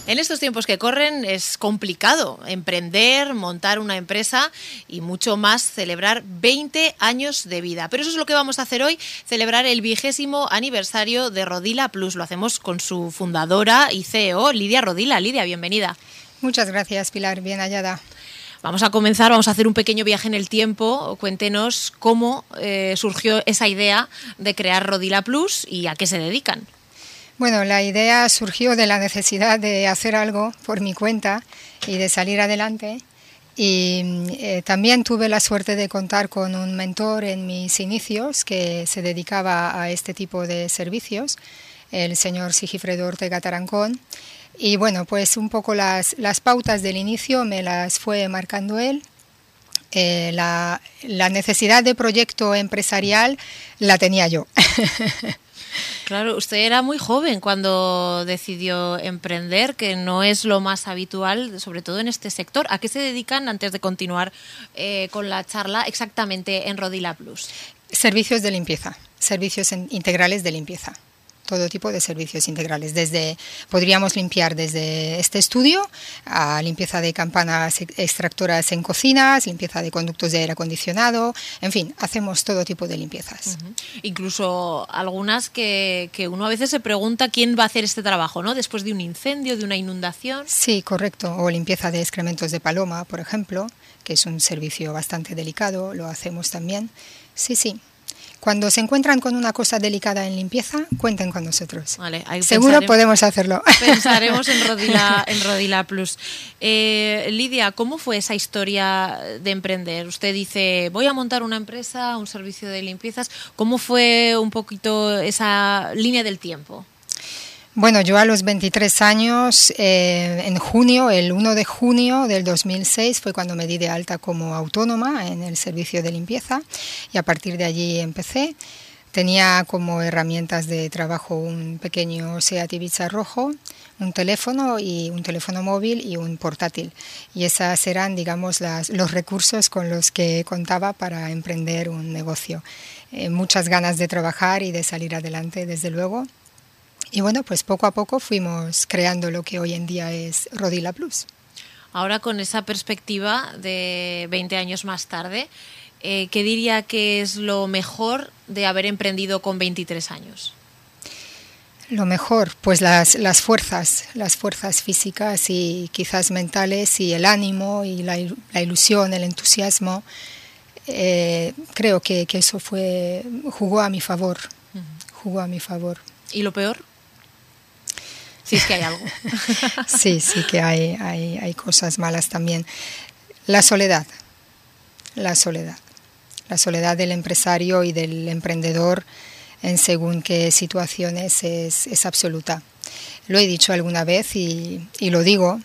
En estos tiempos que corren es complicado emprender, montar una empresa y mucho más celebrar 20 años de vida. Pero eso es lo que vamos a hacer hoy, celebrar el 20º aniversario de Rodila Plus. Lo hacemos con su fundadora y CEO, Lidia Rodila. Lidia, bienvenida. Muchas gracias, Pilar. Bien hallada. Vamos a comenzar, vamos a hacer un pequeño viaje en el tiempo. Cuéntenos cómo surgió esa idea de crear Rodila Plus y a qué se dedican. Bueno, la idea surgió de la necesidad de hacer algo por mi cuenta y de salir adelante. Y también tuve la suerte de contar con un mentor en mis inicios que se dedicaba a este tipo de servicios, el señor Sigifredo Ortega Tarancón. Y bueno, pues un poco las pautas del inicio me las fue marcando él. La necesidad de proyecto empresarial la tenía yo. Claro, usted era muy joven cuando decidió emprender, que no es lo más habitual, sobre todo en este sector. ¿A qué se dedican, antes de continuar con la charla, exactamente en Rodila Plus? Servicios de limpieza, servicios integrales de limpieza. Todo tipo de servicios integrales. Podríamos limpiar desde este estudio a limpieza de campanas extractoras en cocinas, limpieza de conductos de aire acondicionado, en fin, hacemos todo tipo de limpiezas. Uh-huh. Incluso algunas que uno a veces se pregunta quién va a hacer este trabajo, ¿no? Después de un incendio, de una inundación. Sí, correcto. O limpieza de excrementos de paloma, por ejemplo, que es un servicio bastante delicado, lo hacemos también. Sí. Cuando se encuentran con una cosa delicada en limpieza, cuenten con nosotros. Vale, seguro podemos hacerlo. Pensaremos en Rodila Plus. Lidia, ¿cómo fue esa historia de emprender? Usted dice, voy a montar una empresa, un servicio de limpiezas. ¿Cómo fue un poquito esa línea del tiempo? Bueno, yo a los 23 años, en junio, el 1 de junio del 2006 fue cuando me di de alta como autónoma en el servicio de limpieza y a partir de allí empecé. Tenía como herramientas de trabajo un pequeño Seat Ibiza rojo, un teléfono móvil y un portátil. Y esas eran, digamos, los recursos con los que contaba para emprender un negocio. Muchas ganas de trabajar y de salir adelante, desde luego. Y bueno, pues poco a poco fuimos creando lo que hoy en día es Rodila Plus. Ahora, con esa perspectiva de 20 años más tarde, ¿qué diría que es lo mejor de haber emprendido con 23 años? Lo mejor, pues las fuerzas físicas y quizás mentales y el ánimo y la ilusión, el entusiasmo. Creo que eso jugó a mi favor. Jugó a mi favor. ¿Y lo peor? Sí, es que hay algo. Sí que hay cosas malas también. La soledad del empresario y del emprendedor en según qué situaciones es absoluta. Lo he dicho alguna vez y lo digo.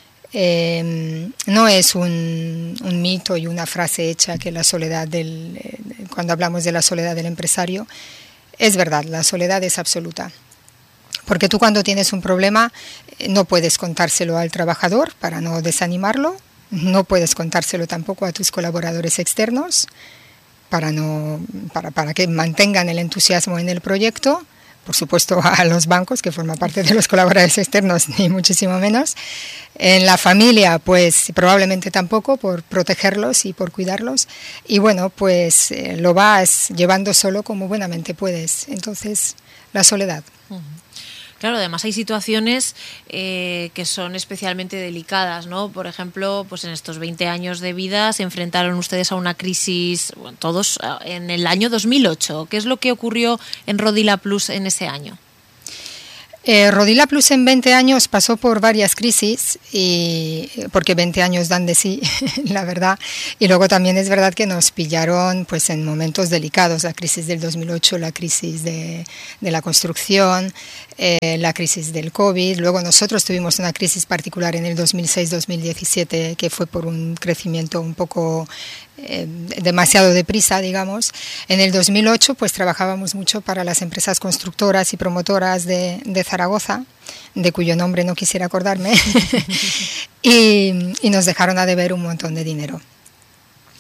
No es un mito y una frase hecha que la soledad cuando hablamos de la soledad del empresario, es verdad, la soledad es absoluta. Porque tú cuando tienes un problema no puedes contárselo al trabajador para no desanimarlo, no puedes contárselo tampoco a tus colaboradores externos para que mantengan el entusiasmo en el proyecto, por supuesto a los bancos que forman parte de los colaboradores externos, ni muchísimo menos. En la familia pues probablemente tampoco, por protegerlos y por cuidarlos. Y bueno, pues lo vas llevando solo como buenamente puedes. Entonces, la soledad. Uh-huh. Claro, además hay situaciones que son especialmente delicadas, ¿no? Por ejemplo, pues en estos 20 años de vida se enfrentaron ustedes a una crisis, bueno, todos en el año 2008. ¿Qué es lo que ocurrió en Rodila Plus en ese año? Rodila Plus en 20 años pasó por varias crisis, porque 20 años dan de sí, la verdad. Y luego también es verdad que nos pillaron pues en momentos delicados, la crisis del 2008, la crisis de la construcción, la crisis del COVID. Luego nosotros tuvimos una crisis particular en el 2006-2017 que fue por un crecimiento un poco demasiado deprisa, digamos. En el 2008 pues trabajábamos mucho para las empresas constructoras y promotoras de Zaragoza, de cuyo nombre no quisiera acordarme, y nos dejaron a deber un montón de dinero.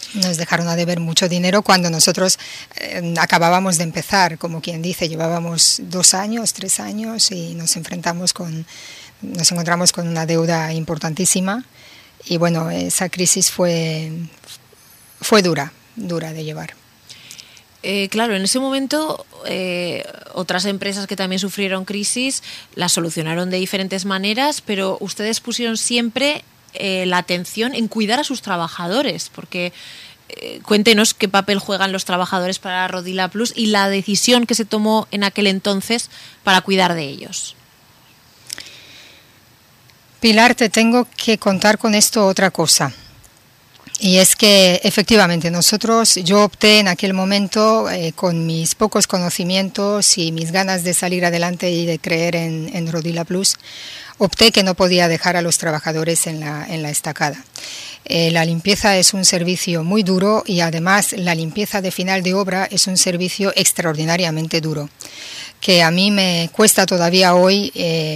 Nos dejaron a deber mucho dinero cuando nosotros acabábamos de empezar, como quien dice, llevábamos 2 años, 3 años y nos encontramos con una deuda importantísima y bueno, esa crisis fue dura de llevar. Claro, en ese momento otras empresas que también sufrieron crisis las solucionaron de diferentes maneras, pero ustedes pusieron siempre la atención en cuidar a sus trabajadores, porque cuéntenos qué papel juegan los trabajadores para Rodila Plus y la decisión que se tomó en aquel entonces para cuidar de ellos. Pilar, te tengo que contar con esto otra cosa. Y es que efectivamente yo opté en aquel momento con mis pocos conocimientos y mis ganas de salir adelante y de creer en Rodila Plus, opté que no podía dejar a los trabajadores en la estacada. La limpieza es un servicio muy duro y además la limpieza de final de obra es un servicio extraordinariamente duro, que a mí me cuesta todavía hoy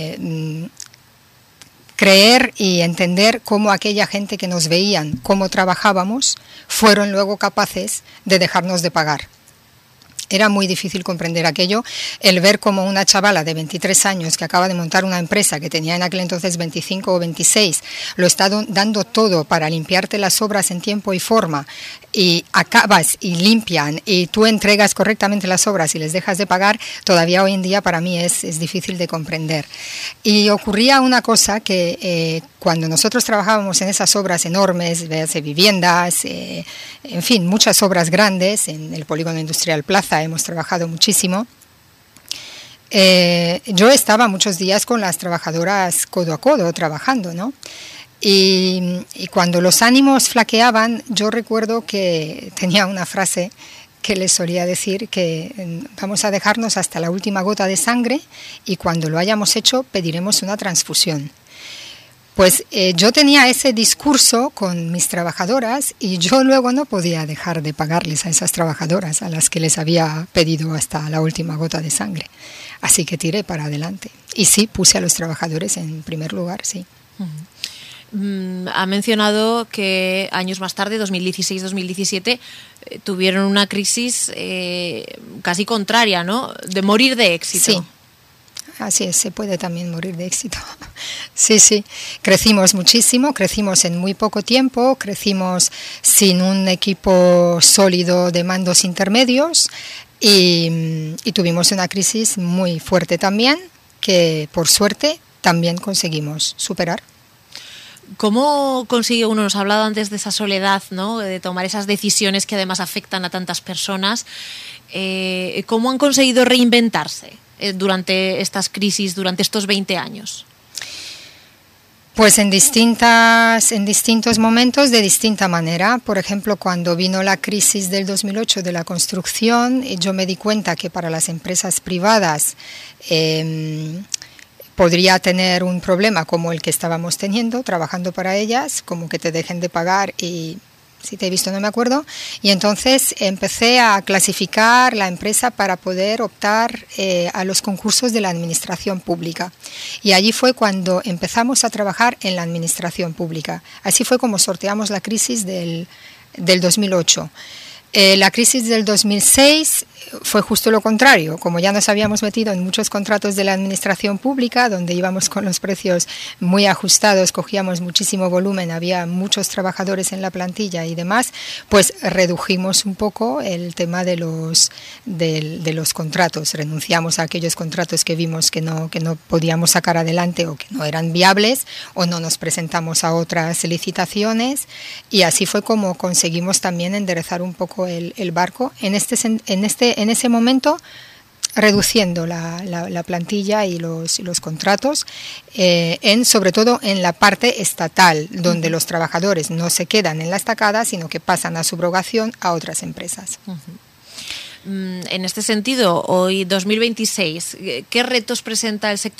creer y entender cómo aquella gente que nos veían, cómo trabajábamos, fueron luego capaces de dejarnos de pagar. Era muy difícil comprender aquello, el ver como una chavala de 23 años que acaba de montar una empresa que tenía en aquel entonces 25 o 26, lo está dando todo para limpiarte las obras en tiempo y forma, y acabas y limpian y tú entregas correctamente las obras y les dejas de pagar, todavía hoy en día para mí es difícil de comprender. Y ocurría una cosa que cuando nosotros trabajábamos en esas obras enormes, de viviendas, en fin, muchas obras grandes, en el Polígono Industrial Plaza hemos trabajado muchísimo, yo estaba muchos días con las trabajadoras codo a codo trabajando, ¿no? Y cuando los ánimos flaqueaban, yo recuerdo que tenía una frase que les solía decir que vamos a dejarnos hasta la última gota de sangre y cuando lo hayamos hecho pediremos una transfusión. Pues yo tenía ese discurso con mis trabajadoras y yo luego no podía dejar de pagarles a esas trabajadoras a las que les había pedido hasta la última gota de sangre. Así que tiré para adelante. Y sí, puse a los trabajadores en primer lugar, sí. Ha mencionado que años más tarde, 2016-2017, tuvieron una crisis casi contraria, ¿no? De morir de éxito. Sí. Así es, se puede también morir de éxito. Sí, crecimos muchísimo, crecimos en muy poco tiempo, crecimos sin un equipo sólido de mandos intermedios y tuvimos una crisis muy fuerte también, que por suerte también conseguimos superar. ¿Cómo consigue uno? Nos ha hablado antes de esa soledad, ¿no? De tomar esas decisiones que además afectan a tantas personas. ¿Cómo han conseguido reinventarse durante estas crisis, durante estos 20 años? Pues en distintos momentos, de distinta manera. Por ejemplo, cuando vino la crisis del 2008 de la construcción, yo me di cuenta que para las empresas privadas podría tener un problema como el que estábamos teniendo, trabajando para ellas, como que te dejen de pagar y si te he visto no me acuerdo, y entonces empecé a clasificar la empresa para poder optar a los concursos de la administración pública. Y allí fue cuando empezamos a trabajar en la administración pública. Así fue como sorteamos la crisis del 2008. La crisis del 2006 fue justo lo contrario, como ya nos habíamos metido en muchos contratos de la administración pública, donde íbamos con los precios muy ajustados, cogíamos muchísimo volumen, había muchos trabajadores en la plantilla y demás, pues redujimos un poco el tema de los contratos, renunciamos a aquellos contratos que vimos que no podíamos sacar adelante o que no eran viables o no nos presentamos a otras licitaciones y así fue como conseguimos también enderezar un poco el barco en ese momento, reduciendo la plantilla y los contratos, sobre todo en la parte estatal, donde los trabajadores no se quedan en la estacada, sino que pasan a subrogación a otras empresas. En este sentido, hoy 2026, ¿qué retos presenta el sector